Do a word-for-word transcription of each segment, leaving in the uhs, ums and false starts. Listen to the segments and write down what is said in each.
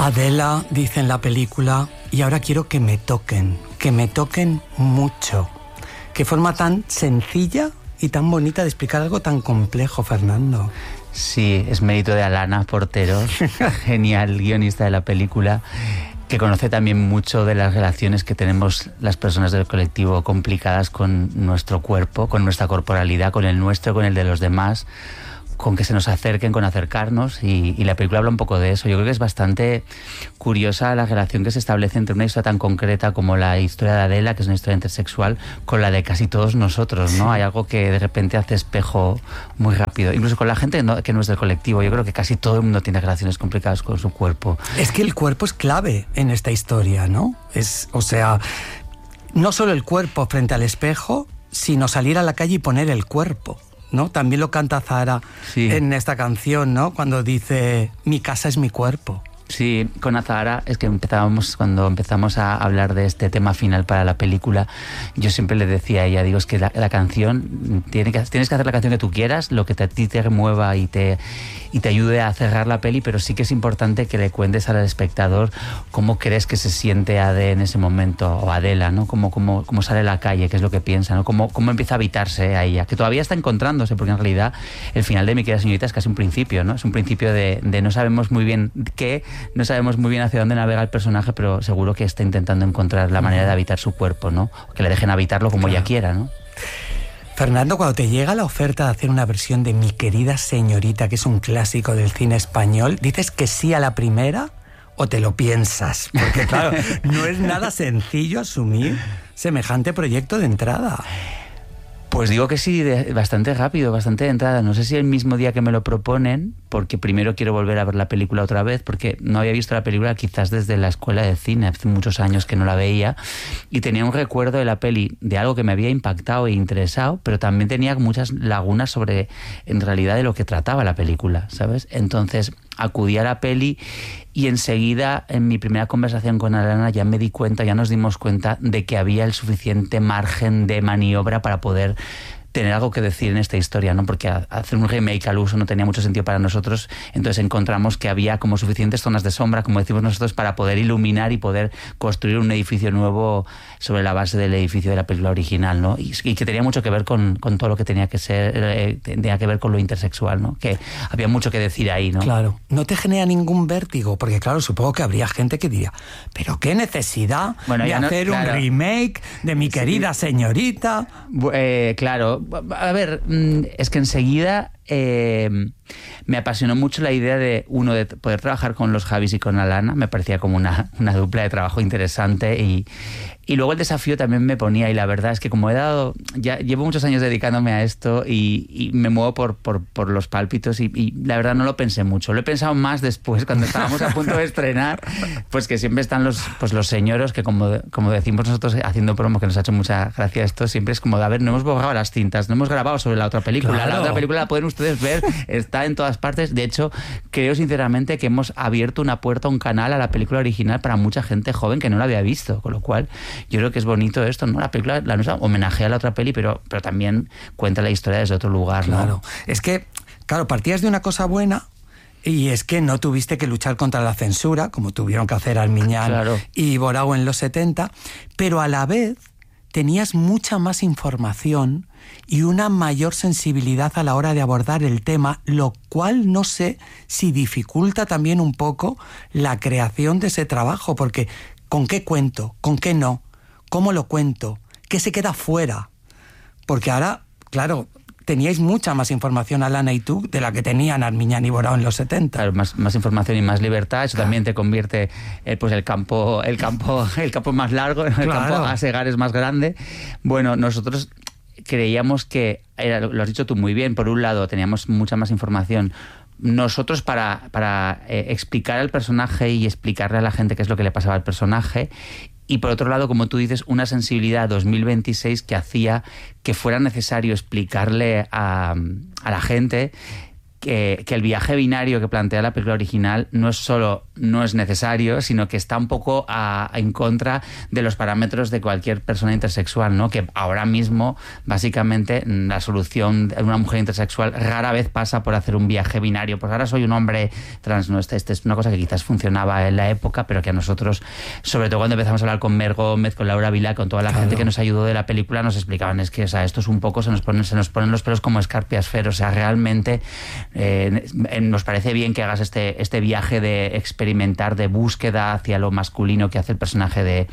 Adela dice en la película, y ahora quiero que me toquen, que me toquen mucho. Qué forma tan sencilla y tan bonita de explicar algo tan complejo, Fernando. Sí, es mérito de Alana Portero, genial guionista de la película, que conoce también mucho de las relaciones que tenemos las personas del colectivo complicadas con nuestro cuerpo, con nuestra corporalidad, con el nuestro, con el de los demás, con que se nos acerquen, con acercarnos, y, y la película habla un poco de eso. Yo creo que es bastante curiosa la relación que se establece entre una historia tan concreta como la historia de Adela, que es una historia intersexual, con la de casi todos nosotros, ¿no? Sí. Hay algo que de repente hace espejo muy rápido, incluso con la gente no, que no es del colectivo. Yo creo que casi todo el mundo tiene relaciones complicadas con su cuerpo. Es que el cuerpo es clave en esta historia, ¿no? Es, o sea, no solo el cuerpo frente al espejo, sino salir a la calle y poner el cuerpo, ¿no? También lo canta Zahara, sí, en esta canción, ¿no? Cuando dice, mi casa es mi cuerpo. Sí, con Zahara es que empezábamos, cuando empezamos a hablar de este tema final para la película, yo siempre le decía a ella, digo, es que la, la canción, tiene que, tienes que hacer la canción que tú quieras, lo que te, a ti te remueva y te, y te ayude a cerrar la peli, pero sí que es importante que le cuentes al espectador cómo crees que se siente Ade en ese momento, o Adela, ¿no? Cómo, cómo, cómo sale a la calle, qué es lo que piensa, ¿no? Cómo, cómo empieza a habitarse a ella, que todavía está encontrándose, porque en realidad el final de Mi querida señorita es casi un principio, ¿no? Es un principio de, de no sabemos muy bien qué, no sabemos muy bien hacia dónde navega el personaje, pero seguro que está intentando encontrar la manera de habitar su cuerpo, ¿no? Que le dejen habitarlo como claro. ella quiera, ¿no? Fernando, cuando te llega la oferta de hacer una versión de Mi querida señorita, que es un clásico del cine español, ¿dices que sí a la primera o te lo piensas? Porque claro, no es nada sencillo asumir semejante proyecto de entrada. Pues digo que sí, de, bastante rápido, bastante de entrada. No sé si el mismo día que me lo proponen, porque primero quiero volver a ver la película otra vez, porque no había visto la película quizás desde la escuela de cine, hace muchos años que no la veía, y tenía un recuerdo de la peli, de algo que me había impactado e interesado, pero también tenía muchas lagunas sobre, en realidad, de lo que trataba la película, ¿sabes? Entonces acudí a la peli y enseguida, en mi primera conversación con Alana, ya me di cuenta, ya nos dimos cuenta de que había el suficiente margen de maniobra para poder tener algo que decir en esta historia, ¿no? Porque hacer un remake al uso no tenía mucho sentido para nosotros, entonces encontramos que había como suficientes zonas de sombra, como decimos nosotros, para poder iluminar y poder construir un edificio nuevo sobre la base del edificio de la película original, ¿no? Y, y que tenía mucho que ver con, con todo lo que tenía que ser, eh, tenía que ver con lo intersexual, ¿no? Que había mucho que decir ahí, ¿no? Claro. ¿No te genera ningún vértigo? Porque claro, supongo que habría gente que diría, pero qué necesidad bueno, de hacer no, claro. un remake de Mi querida sí. señorita. Eh, claro. A ver, es que enseguida eh, me apasionó mucho la idea de, uno, de poder trabajar con los Javis y con Alana. Me parecía como una, una dupla de trabajo interesante, y, y luego el desafío también me ponía, y la verdad es que como he dado, ya llevo muchos años dedicándome a esto y, y me muevo por, por, por los pálpitos, y, y la verdad no lo pensé mucho, lo he pensado más después, cuando estábamos a punto de estrenar, pues que siempre están los, pues los señoros que, como, como decimos nosotros haciendo promo, que nos ha hecho mucha gracia esto, siempre es como de, a ver, no hemos borrado las cintas, no hemos grabado sobre la otra película, claro. La otra película la pueden ustedes ver, está en todas partes. De hecho, creo sinceramente que hemos abierto una puerta, un canal a la película original para mucha gente joven que no la había visto, con lo cual yo creo que es bonito esto, ¿no? La película, la nuestra, homenajea a la otra peli, pero, pero también cuenta la historia desde otro lugar, ¿no? Claro, es que, claro, partías de una cosa buena, y es que no tuviste que luchar contra la censura, como tuvieron que hacer Armiñán claro. y Borao en los setenta, pero a la vez tenías mucha más información y una mayor sensibilidad a la hora de abordar el tema, lo cual no sé si dificulta también un poco la creación de ese trabajo, porque ¿con qué cuento? ¿Con qué no? ¿Cómo lo cuento? ¿Qué se queda fuera? Porque ahora, claro, teníais mucha más información, Alana y tú, de la que tenían Armiñán y Borao en los setenta. Claro, más, más información y más libertad. Eso claro. también te convierte eh, pues el campo, el campo, el campo más largo, el claro. campo a segar es más grande. Bueno, nosotros creíamos que, era, lo has dicho tú muy bien, por un lado teníamos mucha más información. Nosotros para, para eh, explicar al personaje y explicarle a la gente qué es lo que le pasaba al personaje, y por otro lado, como tú dices, una sensibilidad dos mil veintiséis que hacía que fuera necesario explicarle a, a la gente que, que el viaje binario que plantea la película original no es solo no es necesario, sino que está un poco a, a en contra de los parámetros de cualquier persona intersexual, ¿no? Que ahora mismo, básicamente, la solución de una mujer intersexual rara vez pasa por hacer un viaje binario. Pues ahora soy un hombre trans, ¿no? Esta este es una cosa que quizás funcionaba en la época, pero que a nosotros, sobre todo cuando empezamos a hablar con Mer Gómez, con Laura Vilá, con toda la claro. gente que nos ayudó de la película, nos explicaban, es que, o sea, esto es un poco, se nos ponen, se nos ponen los pelos como escarpias, Fer, o sea, realmente eh, nos parece bien que hagas este, este viaje de experimentar, de búsqueda hacia lo masculino que hace el personaje de,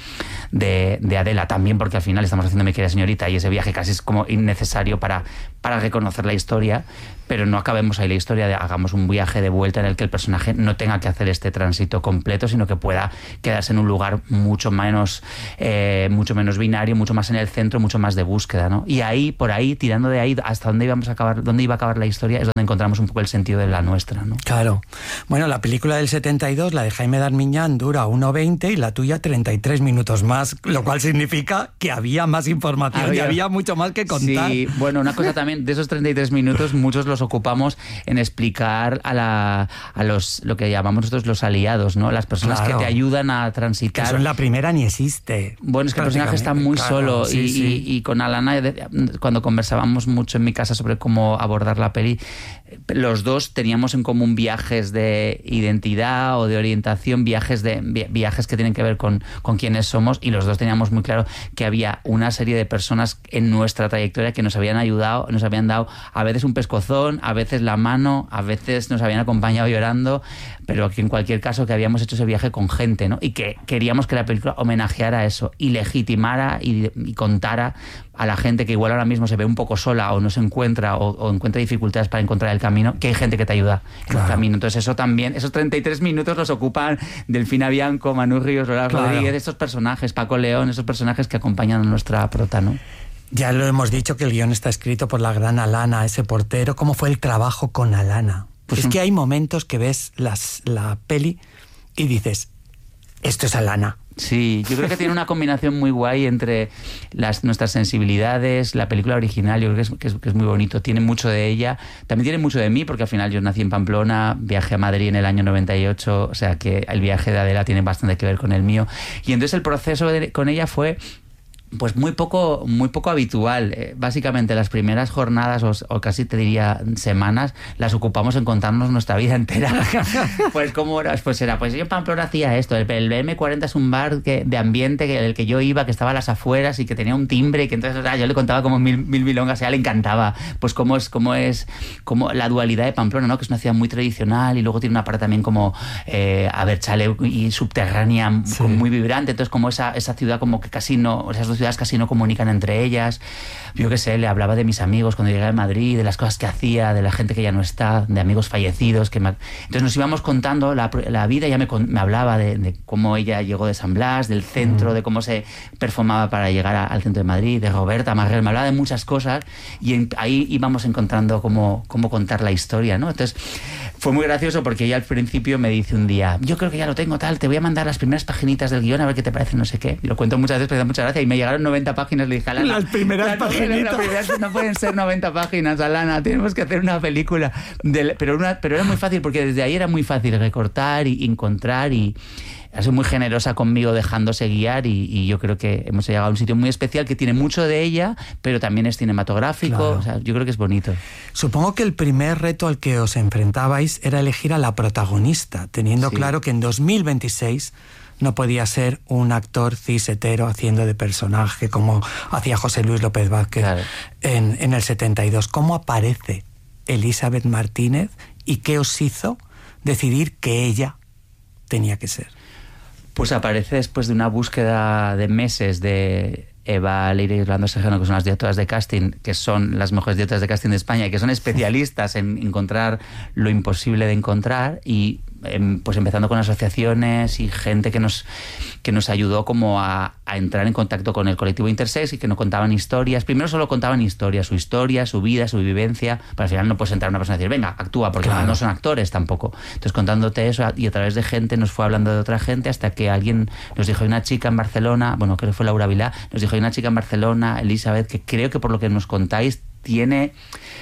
de, de Adela, también porque al final estamos haciendo Mi querida señorita y ese viaje casi es como innecesario para, para reconocer la historia, pero no acabemos ahí la historia, de, hagamos un viaje de vuelta en el que el personaje no tenga que hacer este tránsito completo, sino que pueda quedarse en un lugar mucho menos eh, mucho menos binario, mucho más en el centro, mucho más de búsqueda, ¿no? Y ahí, por ahí, tirando de ahí hasta dónde íbamos a acabar, dónde iba a acabar la historia, es donde encontramos un poco el sentido de la nuestra, ¿no? Claro. Bueno, la película del setenta y dos, la de Jaime Darmiñán, dura uno veinte y la tuya treinta y tres minutos más, lo cual significa que había más información había, y había mucho más que contar. Sí, bueno, una cosa también, de esos treinta y tres minutos, muchos los ocupamos en explicar a, la, a los, lo que llamamos nosotros los aliados, ¿no? Las personas claro. que te ayudan a transitar. Que eso en la primera ni existe. Bueno, es que el personaje está muy claro, solo sí, y, sí. Y, y con Alana, cuando conversábamos mucho en mi casa sobre cómo abordar la peli, los dos teníamos en común viajes de identidad o de orientación, viajes de viajes que tienen que ver con, con quiénes somos, y los dos teníamos muy claro que había una serie de personas en nuestra trayectoria que nos habían ayudado, nos habían dado a veces un pescozón, a veces la mano, a veces nos habían acompañado llorando, pero que en cualquier caso que habíamos hecho ese viaje con gente, ¿no? Y que queríamos que la película homenajeara eso y legitimara y, y contara a la gente que igual ahora mismo se ve un poco sola o no se encuentra o, o encuentra dificultades para encontrar el camino, que hay gente que te ayuda en claro. el camino. Entonces eso también, esos treinta y tres minutos los ocupan Delfina Bianco, Manu Ríos, Lola claro. Rodríguez, estos personajes, Paco León, esos personajes que acompañan a nuestra prota, ¿no? Ya lo hemos dicho que el guión está escrito por la gran Alana, ese portero. ¿Cómo fue el trabajo con Alana? Pues es un... que hay momentos que ves las, la peli y dices, esto es Alana. Sí, yo creo que tiene una combinación muy guay entre las, nuestras sensibilidades, la película original, yo creo que es, que, es, que es muy bonito, tiene mucho de ella, también tiene mucho de mí, porque al final yo nací en Pamplona, viajé a Madrid en el año noventa y ocho, o sea que el viaje de Adela tiene bastante que ver con el mío, y entonces el proceso de, con ella fue... pues muy poco muy poco habitual. Eh, básicamente las primeras jornadas o, o casi te diría semanas las ocupamos en contarnos nuestra vida entera. Pues cómo era, pues era, pues yo en Pamplona hacía esto, el, el B M cuarenta es un bar que, de ambiente que, el que yo iba, que estaba a las afueras y que tenía un timbre y que entonces o sea, yo le contaba como mil, mil milongas, a ella le encantaba pues cómo es, cómo es cómo la dualidad de Pamplona, ¿no? Que es una ciudad muy tradicional y luego tiene una parte también como eh, a ver, chale y subterránea, sí. muy vibrante, entonces como esa, esa ciudad como que casi no, esas dos ciudades casi no comunican entre ellas. Yo qué sé, le hablaba de mis amigos cuando llegué a Madrid, de las cosas que hacía, de la gente que ya no está, de amigos fallecidos. Que me... Entonces nos íbamos contando la, la vida, ella me, me hablaba de, de cómo ella llegó de San Blas, del centro, mm. de cómo se performaba para llegar a, al centro de Madrid, de Roberta Marrel, me hablaba de muchas cosas y en, ahí íbamos encontrando cómo, cómo contar la historia, ¿no? Entonces fue muy gracioso porque ella al principio me dice un día, yo creo que ya lo tengo tal, te voy a mandar las primeras paginitas del guión a ver qué te parece, no sé qué. Y lo cuento muchas veces, pero da mucha gracia y me llegaron noventa páginas, le dije, Alana, las primeras las paginitas. Primeras, no pueden ser noventa páginas, Alana, tenemos que hacer una película. De, pero, una, pero era muy fácil, porque desde ahí era muy fácil recortar y encontrar y ha sido muy generosa conmigo dejándose guiar y, y yo creo que hemos llegado a un sitio muy especial que tiene mucho de ella, pero también es cinematográfico, claro. O sea, yo creo que es bonito. Supongo que el primer reto al que os enfrentabais era elegir a la protagonista, teniendo sí. claro que en dos mil veintiséis no podía ser un actor cis hetero haciendo de personaje como hacía José Luis López Vázquez claro. en, en el setenta y dos. ¿Cómo aparece Elizabeth Martínez y qué os hizo decidir que ella tenía que ser? Pues aparece después de una búsqueda de meses de Eva Leire y Orlando Serrano, que son las directoras de casting, que son las mejores directoras de casting de España y que son especialistas en encontrar lo imposible de encontrar, y pues empezando con asociaciones y gente que nos, que nos ayudó como a, a entrar en contacto con el colectivo intersex y que nos contaban historias. Primero solo contaban historias, su historia, su vida, su vivencia, pero al final no puedes entrar a una persona y decir, venga, actúa, porque claro. no, no son actores tampoco. Entonces contándote eso y a través de gente nos fue hablando de otra gente hasta que alguien nos dijo, hay una chica en Barcelona, bueno, creo que fue Laura Vilá, nos dijo, hay una chica en Barcelona, Elizabeth, que creo que por lo que nos contáis tiene...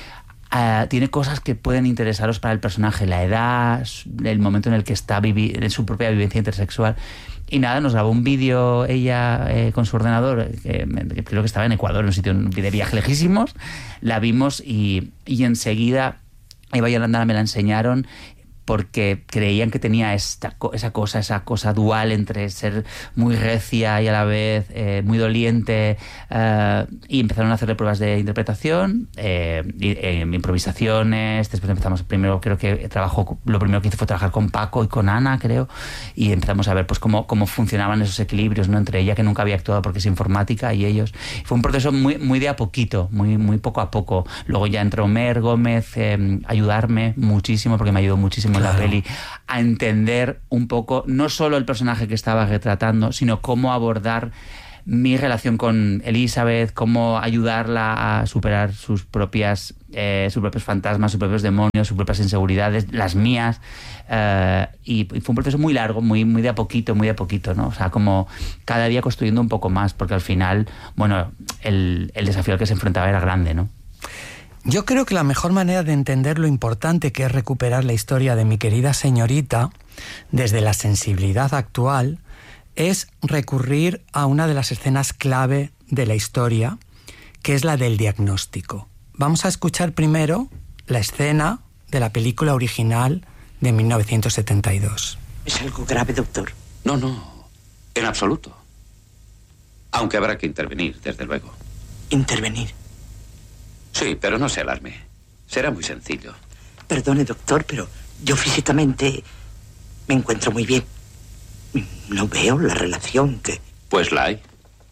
Uh, tiene cosas que pueden interesaros para el personaje, la edad, el momento en el que está vivi- en su propia vivencia intersexual. Y nada, nos grabó un vídeo ella eh, con su ordenador, que, que creo que estaba en Ecuador, en un sitio de viaje lejísimos. La vimos y, y enseguida Eva y Yolanda me la enseñaron, porque creían que tenía esta, esa cosa, esa cosa dual entre ser muy recia y a la vez eh, muy doliente, eh, y empezaron a hacerle pruebas de interpretación, eh, y, eh, improvisaciones. Después empezamos, primero creo que trabajó, lo primero que hice fue trabajar con Paco y con Ana, creo, y empezamos a ver pues cómo, cómo funcionaban esos equilibrios, ¿no?, entre ella, que nunca había actuado porque es informática, y ellos. Fue un proceso muy, muy de a poquito, muy, muy poco a poco. Luego ya entró Mer Gómez eh, a ayudarme muchísimo, porque me ayudó muchísimo claro. en la peli a entender un poco no solo el personaje que estaba retratando, sino cómo abordar mi relación con Elizabeth, cómo ayudarla a superar sus propias eh, sus propios fantasmas, sus propios demonios, sus propias inseguridades, las mías, eh, y, y fue un proceso muy largo, muy, muy de a poquito, muy de a poquito, ¿no? O sea, como cada día construyendo un poco más, porque al final, bueno, el, el desafío al que se enfrentaba era grande, ¿no? Yo creo que la mejor manera de entender lo importante que es recuperar la historia de mi querida señorita desde la sensibilidad actual es recurrir a una de las escenas clave de la historia, que es la del diagnóstico. Vamos a escuchar primero la escena de la película original de mil novecientos setenta y dos. ¿Es algo grave, doctor? No, no, en absoluto. Aunque habrá que intervenir, desde luego. ¿Intervenir? Sí, pero no se alarme. Será muy sencillo. Perdone, doctor, pero yo físicamente me encuentro muy bien. No veo la relación que... Pues la hay.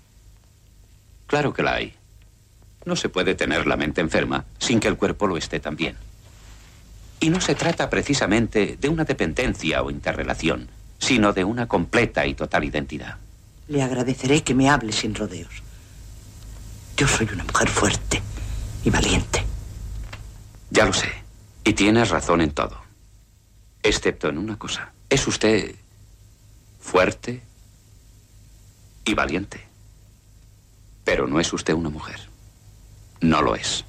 Claro que la hay. No se puede tener la mente enferma sin que el cuerpo lo esté también. Y no se trata precisamente de una dependencia o interrelación, sino de una completa y total identidad. Le agradeceré que me hable sin rodeos. Yo soy una mujer fuerte y valiente. Ya lo sé. Y tienes razón en todo. Excepto en una cosa. Es usted fuerte y valiente. Pero no es usted una mujer. No lo es.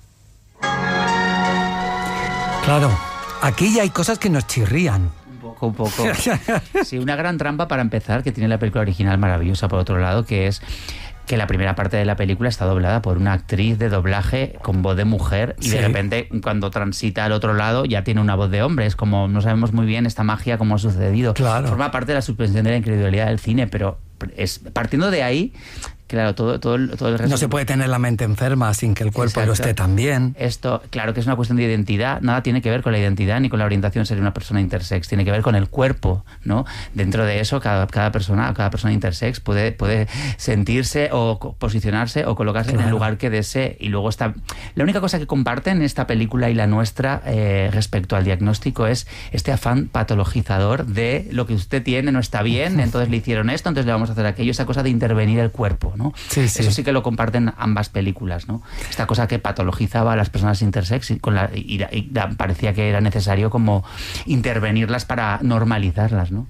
Claro, aquí ya hay cosas que nos chirrían. Un poco, un poco. Sí, una gran trampa para empezar, que tiene la película original maravillosa, por otro lado, que es que la primera parte de la película está doblada por una actriz de doblaje con voz de mujer, y sí, de repente cuando transita al otro lado ya tiene una voz de hombre. Es como, no sabemos muy bien esta magia cómo ha sucedido. Claro. Forma parte de la suspensión de la incredulidad del cine, pero es partiendo de ahí, claro, todo, todo, todo el resto... No se puede tener la mente enferma sin que el cuerpo Exacto. lo esté también. Esto, claro que es una cuestión de identidad, nada tiene que ver con la identidad ni con la orientación de ser una persona intersex, tiene que ver con el cuerpo, ¿no? Dentro de eso, cada, cada persona, cada persona intersex puede, puede sentirse o posicionarse o colocarse claro. en el lugar que desee. Y luego está... La única cosa que comparten esta película y la nuestra eh, respecto al diagnóstico es este afán patologizador de lo que usted tiene no está bien, entonces le hicieron esto, entonces le vamos a hacer aquello, esa cosa de intervenir el cuerpo, ¿no? Sí, sí. Eso sí que lo comparten ambas películas, ¿no? Esta cosa que patologizaba a las personas intersex y, con la, y, y parecía que era necesario como intervenirlas para normalizarlas, ¿no?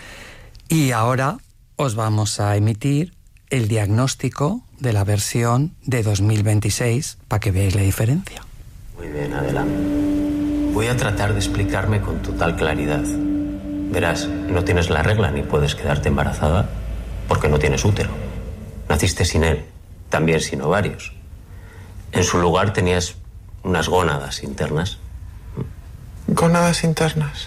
Y ahora os vamos a emitir el diagnóstico de la versión de dos mil veintiséis para que veáis la diferencia. Muy bien, Adela. Voy a tratar de explicarme con total claridad. Verás, no tienes la regla ni puedes quedarte embarazada porque no tienes útero. Naciste sin él, también sin ovarios. En su lugar tenías unas gónadas internas. ¿Gónadas internas?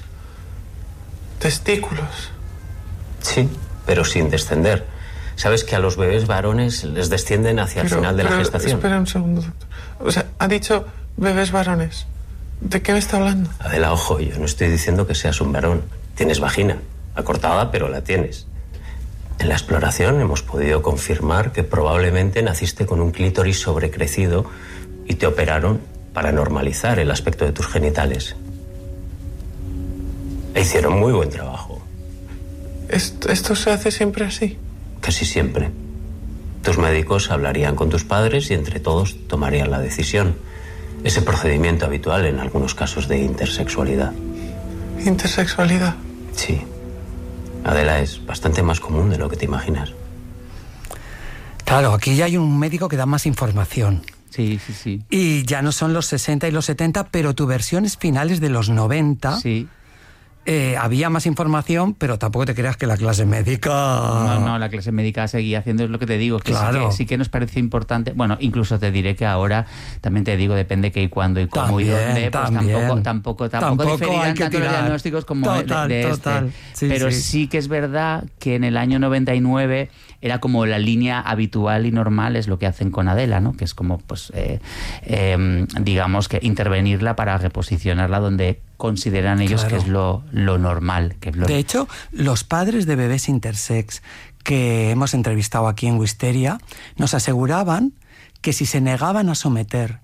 ¿Testículos? Sí, pero sin descender. ¿Sabes que a los bebés varones les descienden hacia pero, el final de pero, la gestación? Espera un segundo, doctor. O sea, ha dicho bebés varones. ¿De qué me está hablando? Adela, ojo, yo no estoy diciendo que seas un varón. Tienes vagina, acortada, pero la tienes. En la exploración hemos podido confirmar que probablemente naciste con un clítoris sobrecrecido y te operaron para normalizar el aspecto de tus genitales. E hicieron muy buen trabajo. ¿Esto, esto se hace siempre así? Casi siempre. Tus médicos hablarían con tus padres y entre todos tomarían la decisión. Ese procedimiento habitual en algunos casos de intersexualidad. ¿Intersexualidad? Sí. Adela, es bastante más común de lo que te imaginas. Claro, aquí ya hay un médico que da más información. Sí, sí, sí. Y ya no son los sesenta y los setenta, pero tu versión es finales de los noventa. Sí. Eh, había más información, pero tampoco te creas que la clase médica... No, no, la clase médica seguía haciendo, es lo que te digo, que, claro. sí, que sí que nos parece importante. Bueno, incluso te diré que ahora, también te digo, depende qué y cuándo y cómo también, y dónde, pues también. tampoco, tampoco, tampoco, tampoco diferirán tanto los diagnósticos como total, de, de total. este. Sí, pero sí. sí que es verdad que en el año noventa y nueve era como la línea habitual y normal, es lo que hacen con Adela, ¿no? Que es como, pues, eh, eh, digamos, que intervenirla para reposicionarla donde consideran ellos claro. que es lo, lo normal. Que es lo... De hecho, los padres de bebés intersex que hemos entrevistado aquí en Wisteria nos aseguraban que si se negaban a someter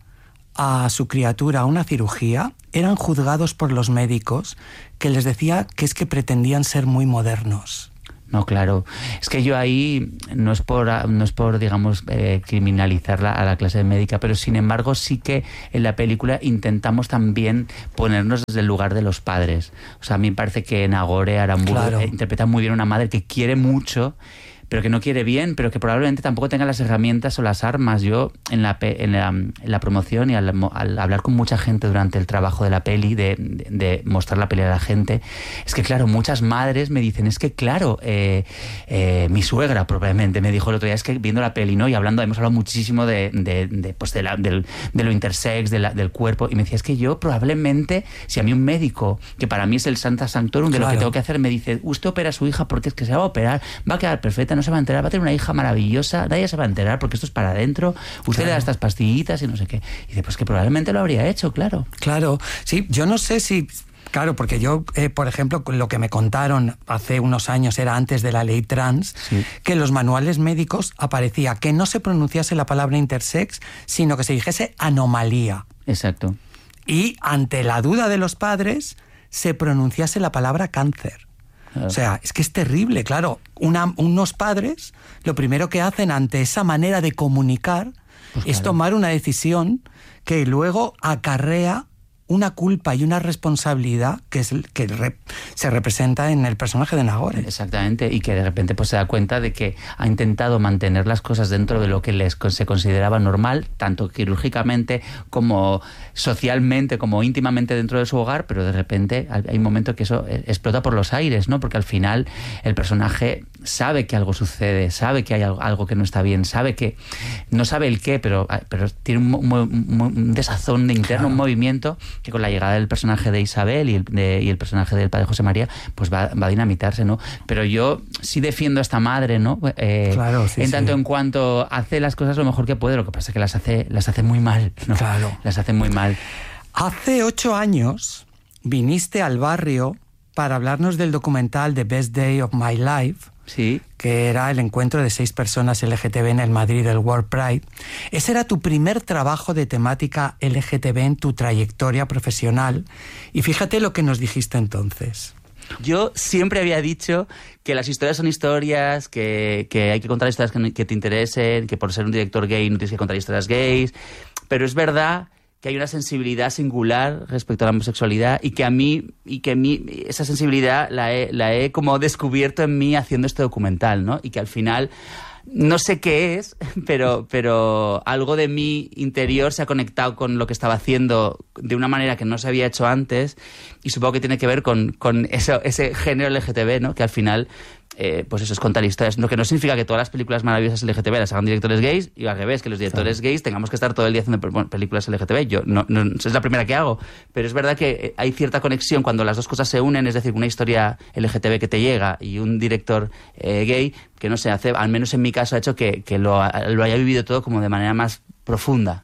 a su criatura a una cirugía, eran juzgados por los médicos, que les decía que es que pretendían ser muy modernos. No, claro. Es que yo ahí no es por, no es por digamos, eh, criminalizar a la clase médica, pero sin embargo sí que en la película intentamos también ponernos desde el lugar de los padres. O sea, a mí me parece que Nagore Aramburu claro. eh, interpreta muy bien a una madre que quiere mucho, pero que no quiere bien, pero que probablemente tampoco tenga las herramientas o las armas. Yo en la, en la, en la promoción y al, al hablar con mucha gente durante el trabajo de la peli, de, de, de mostrar la peli a la gente, es que claro, muchas madres me dicen, es que claro, eh, eh, mi suegra probablemente me dijo el otro día, es que viendo la peli, ¿no? Y hablando, hemos hablado muchísimo de, de, de, pues de, la, del, de lo intersex, de la, del cuerpo, y me decía, es que yo probablemente, si a mí un médico, que para mí es el Santa Sanctorum de claro. lo que tengo que hacer, me dice, usted opera a su hija porque es que se va a operar, va a quedar perfecta, no se va a enterar, va a tener una hija maravillosa, nadie se va a enterar porque esto es para adentro, usted claro. le da estas pastillitas y no sé qué. Y dice, pues que probablemente lo habría hecho, claro. Claro, sí, yo no sé si... Claro, porque yo, eh, por ejemplo, lo que me contaron hace unos años era antes de la ley trans, sí. que en los manuales médicos aparecía que no se pronunciase la palabra intersex, sino que se dijese anomalía. Exacto. Y ante la duda de los padres, se pronunciase la palabra cáncer. Claro. O sea, es que es terrible, claro. Una, unos padres, lo primero que hacen ante esa manera de comunicar pues es claro. tomar una decisión que luego acarrea una culpa y una responsabilidad que es que re, se representa en el personaje de Nagore. Exactamente, y que de repente pues se da cuenta de que ha intentado mantener las cosas dentro de lo que les, se consideraba normal, tanto quirúrgicamente como socialmente, como íntimamente dentro de su hogar, pero de repente hay un momento que eso explota por los aires, ¿no? Porque al final el personaje sabe que algo sucede, sabe que hay algo, algo que no está bien, sabe que, no sabe el qué, pero, pero tiene un, un, un desazón de interno, claro. un movimiento que con la llegada del personaje de Isabel y el, de, y el personaje del padre José María, pues va, va a dinamitarse, ¿no? Pero yo sí defiendo a esta madre, ¿no? Eh, claro, sí, en tanto sí. en cuanto hace las cosas lo mejor que puede, lo que pasa es que las hace, las hace muy mal, ¿no? Claro. Las hace muy mal. Hace ocho años viniste al barrio para hablarnos del documental The Best Day of My Life, sí. que era el encuentro de seis personas L G T B en el Madrid del World Pride. Ese era tu primer trabajo de temática L G T B en tu trayectoria profesional. Y fíjate lo que nos dijiste entonces. Yo siempre había dicho que las historias son historias, que, que hay que contar historias que, que te interesen, que por ser un director gay no tienes que contar historias gays, pero es verdad que hay una sensibilidad singular respecto a la homosexualidad y que a mí, y que a mí esa sensibilidad la he, la he como descubierto en mí haciendo este documental, ¿no? Y que al final, no sé qué es, pero, pero algo de mi interior se ha conectado con lo que estaba haciendo de una manera que no se había hecho antes, y supongo que tiene que ver con, con eso, ese género L G T B, ¿no? Que al final... Eh, pues eso es contar historias, lo que no significa que todas las películas maravillosas L G T B las hagan directores gays, y al revés, que los directores claro. gays tengamos que estar todo el día haciendo películas L G T B. Yo no, no, es la primera que hago, pero es verdad que hay cierta conexión cuando las dos cosas se unen, es decir, una historia L G T B que te llega y un director eh, gay, que no se hace, al menos en mi caso ha hecho que, que lo, lo haya vivido todo como de manera más profunda.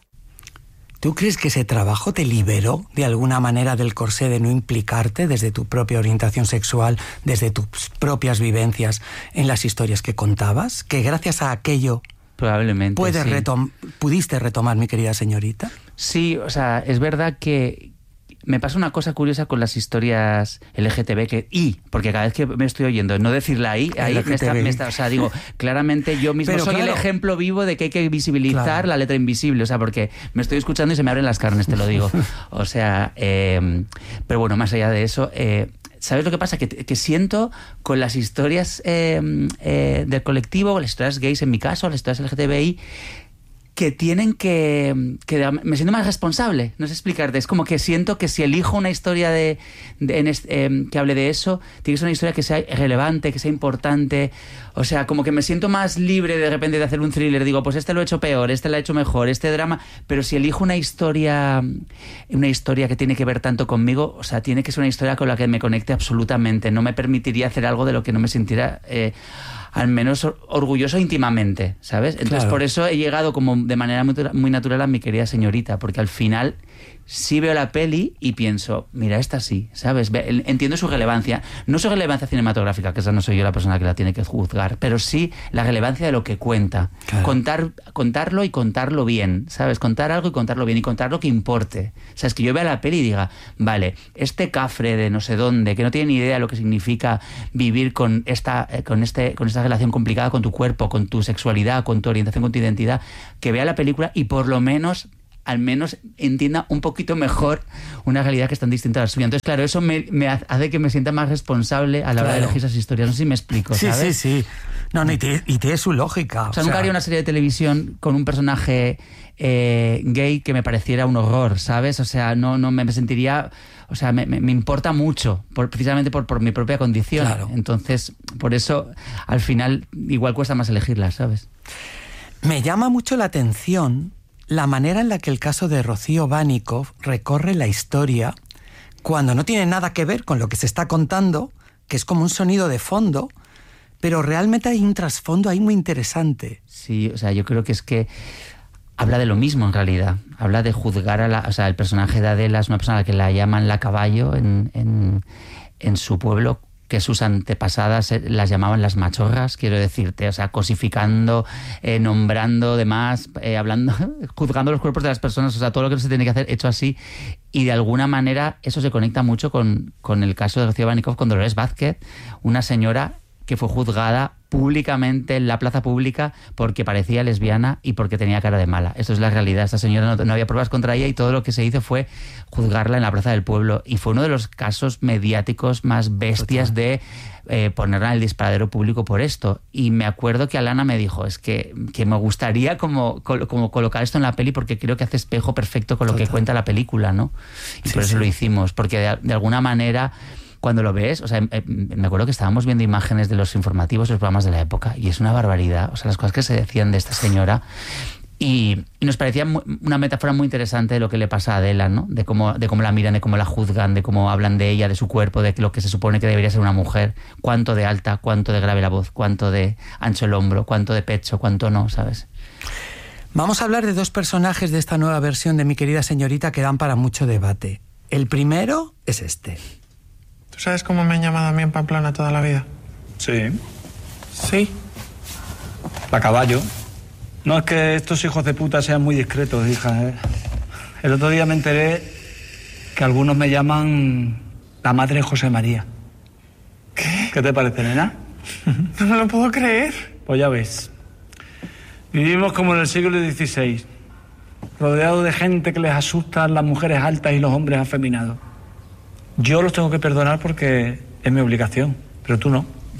¿Tú crees que ese trabajo te liberó de alguna manera del corsé de no implicarte desde tu propia orientación sexual, desde tus propias vivencias en las historias que contabas? ¿Que gracias a aquello probablemente puedes sí. retom- pudiste retomar, mi querida señorita? Sí, o sea, es verdad que me pasa una cosa curiosa con las historias L G T B, que I, porque cada vez que me estoy oyendo no decir la I, ahí me está, me está, o sea, digo, claramente yo mismo Pero soy claro. el ejemplo vivo de que hay que visibilizar claro. la letra invisible, o sea, porque me estoy escuchando y se me abren las carnes, te lo digo. O sea, eh, pero bueno, más allá de eso, eh, ¿sabes lo que pasa? Que, que siento con las historias eh, eh, del colectivo, las historias gays en mi caso, las historias L G T B I, que tienen que, que... Me siento más responsable, no sé explicarte. Es como que siento que si elijo una historia de, de en este, eh, que hable de eso, tiene que ser una historia que sea relevante, que sea importante. O sea, como que me siento más libre de repente de hacer un thriller. Digo, pues este lo he hecho peor, este lo he hecho mejor, este drama... Pero si elijo una historia, una historia que tiene que ver tanto conmigo, o sea, tiene que ser una historia con la que me conecte absolutamente. No me permitiría hacer algo de lo que no me sintiera... Eh, al menos orgulloso íntimamente, ¿sabes? Entonces, claro. Por eso he llegado como de manera muy, muy natural a Mi querida señorita, porque al final sí veo la peli y pienso, mira, esta sí, ¿sabes? Entiendo su relevancia, no su relevancia cinematográfica, que esa no soy yo la persona que la tiene que juzgar, pero sí la relevancia de lo que cuenta. Claro. Contar, contarlo y contarlo bien, ¿sabes? Contar algo y contarlo bien y contar lo que importe. O sea, es que yo vea la peli y diga, vale, este cafre de no sé dónde, que no tiene ni idea de lo que significa vivir con esta, con este, con esta relación complicada con tu cuerpo, con tu sexualidad, con tu orientación, con tu identidad, que vea la película y por lo menos... al menos entienda un poquito mejor una realidad que es tan distinta a la suya. Entonces, claro, eso me, me hace que me sienta más responsable a la claro. hora de elegir esas historias. No sé si me explico, sí, ¿sabes? Sí, sí, No, no, y, tiene, y tiene su lógica. O sea, o sea, nunca haría una serie de televisión con un personaje eh, gay que me pareciera un horror, ¿sabes? O sea, no, no me sentiría... O sea, me, me, me importa mucho, por, precisamente por, por mi propia condición. Claro. Entonces, por eso, al final, igual cuesta más elegirla, ¿sabes? Me llama mucho la atención la manera en la que el caso de Rocío Vanikov recorre la historia cuando no tiene nada que ver con lo que se está contando, que es como un sonido de fondo, pero realmente hay un trasfondo ahí muy interesante. Sí, o sea, yo creo que es que habla de lo mismo en realidad. Habla de juzgar a la... O sea, el personaje de Adela es una persona a la que la llaman la caballo en, en, en su pueblo, que sus antepasadas las llamaban las machorras, quiero decirte, o sea, cosificando, eh, nombrando demás, eh, hablando, juzgando los cuerpos de las personas, o sea, todo lo que no se tiene que hacer hecho así, y de alguna manera eso se conecta mucho con, con el caso de Rocío Vanikov, con Dolores Vázquez, una señora que fue juzgada públicamente en la plaza pública porque parecía lesbiana y porque tenía cara de mala. Esto es la realidad. Esta señora no, no había pruebas contra ella y todo lo que se hizo fue juzgarla en la plaza del pueblo. Y fue uno de los casos mediáticos más bestias de eh, ponerla en el disparadero público por esto. Y me acuerdo que Alana me dijo, es que, que me gustaría como, como colocar esto en la peli porque creo que hace espejo perfecto con lo Total. que cuenta la película, ¿no? Y sí, por eso sí. lo hicimos. Porque de, de alguna manera... Cuando lo ves, o sea, me acuerdo que estábamos viendo imágenes de los informativos, de los programas de la época, y es una barbaridad, o sea, las cosas que se decían de esta señora, y, y nos parecía muy, una metáfora muy interesante de lo que le pasa a Adela, ¿no? De cómo, de cómo la miran, de cómo la juzgan, de cómo hablan de ella, de su cuerpo, de lo que se supone que debería ser una mujer, cuánto de alta, cuánto de grave la voz, cuánto de ancho el hombro, cuánto de pecho, cuánto no, ¿sabes? Vamos a hablar de dos personajes de esta nueva versión de Mi querida señorita que dan para mucho debate. El primero es este. ¿Tú sabes cómo me han llamado a mí en Pamplona toda la vida? Sí. ¿Sí? La caballo. No es que estos hijos de puta sean muy discretos, hija. ¿eh? El otro día me enteré que algunos me llaman la madre de José María. ¿Qué? ¿Qué te parece, nena? No me lo puedo creer. Pues ya ves. Vivimos como en el siglo dieciséis, rodeado de gente que les asustan las mujeres altas y los hombres afeminados. Yo los tengo que perdonar porque es mi obligación, pero tú no.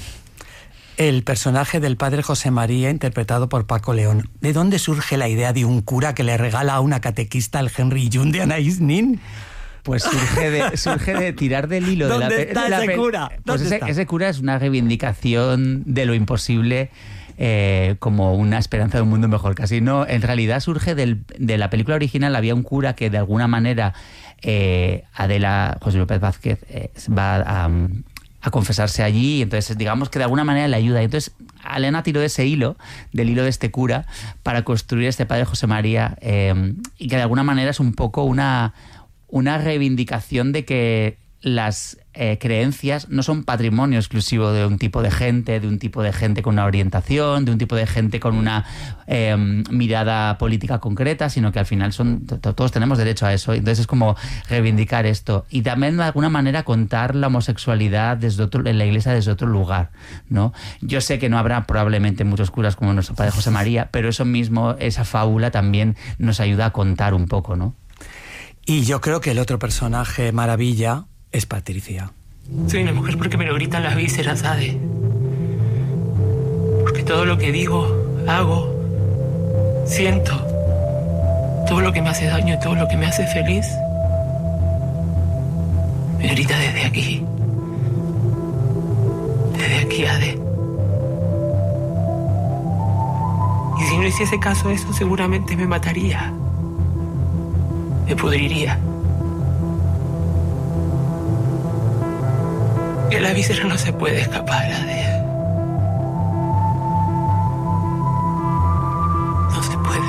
El personaje del padre José María, interpretado por Paco León. ¿De dónde surge la idea de un cura que le regala a una catequista al Henry June de Anaïs Nin? Pues surge de, surge de tirar del hilo de la ¿Dónde está de la ese pe- cura? Pues ese, está? ese cura es una reivindicación de lo imposible, eh, como una esperanza de un mundo mejor. Casi no, en realidad surge del, de la película original. Había un cura que de alguna manera eh, Adela, José López Vázquez, eh, va a, a confesarse allí, y entonces digamos que de alguna manera le ayuda. Y entonces Alena tiró de ese hilo, del hilo de este cura, para construir este padre José María, eh, y que de alguna manera es un poco una, una reivindicación de que las eh, creencias no son patrimonio exclusivo de un tipo de gente, de un tipo de gente con una orientación, de un tipo de gente con una eh, mirada política concreta, sino que al final son todos tenemos derecho a eso. Entonces es como reivindicar esto y también de alguna manera contar la homosexualidad desde otro, en la iglesia desde otro lugar, ¿no? Yo sé que no habrá probablemente muchos curas como nuestro padre José María, pero eso mismo, esa fábula también nos ayuda a contar un poco, ¿no? Y yo creo que el otro personaje maravilla es Patricia. Soy una mujer porque me lo gritan las vísceras, ¿sabes? Porque todo lo que digo, hago, siento, todo lo que me hace daño y todo lo que me hace feliz me grita desde aquí. Desde aquí, Ade. Y si no hiciese caso a eso, seguramente me mataría. Me pudriría. Que la víscera no se puede escapar, Ade. No se puede.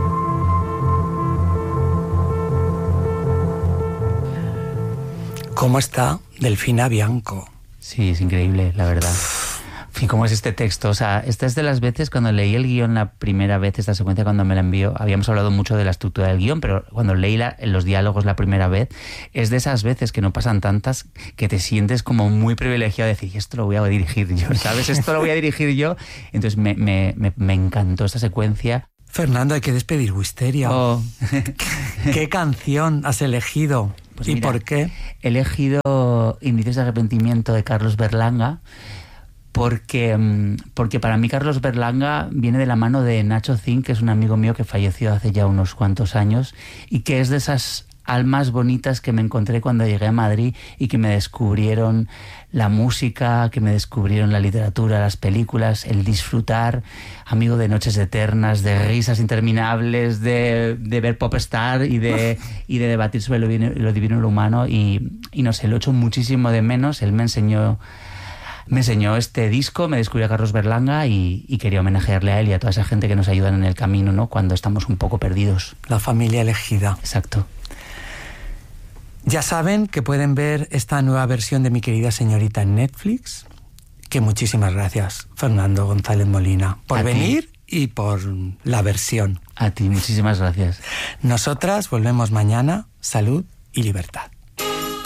¿Cómo está Delfina Bianco? Sí, es increíble, la verdad. Y cómo es este texto. O sea, esta es de las veces cuando leí el guión la primera vez, esta secuencia cuando me la envió, habíamos hablado mucho de la estructura del guión, pero cuando leí la, los diálogos la primera vez, es de esas veces que no pasan tantas que te sientes como muy privilegiado de decir, esto lo voy a dirigir yo, ¿sabes? Esto lo voy a dirigir yo. Entonces me, me, me, me encantó esta secuencia. Fernando, hay que despedir Wisteria. Oh. ¿Qué canción has elegido? Pues ¿Y mira, por qué? He elegido Indicios de arrepentimiento de Carlos Berlanga porque, porque para mí Carlos Berlanga viene de la mano de Nacho Zin, que es un amigo mío que falleció hace ya unos cuantos años y que es de esas almas bonitas que me encontré cuando llegué a Madrid y que me descubrieron la música, que me descubrieron la literatura, las películas, el disfrutar, amigo de noches eternas, de risas interminables, de, de ver Popstar y de, y de debatir sobre lo, lo divino y lo humano y, y no sé, lo echo muchísimo de menos. Él me enseñó me enseñó este disco, me descubrió a Carlos Berlanga y, y quería homenajearle a él y a toda esa gente que nos ayudan en el camino, ¿no? Cuando estamos un poco perdidos. La familia elegida. Exacto. Ya saben que pueden ver esta nueva versión de Mi querida señorita en Netflix. Que muchísimas gracias, Fernando González Molina, por venir y por la versión. A ti, muchísimas gracias. Nosotras volvemos mañana. Salud y libertad.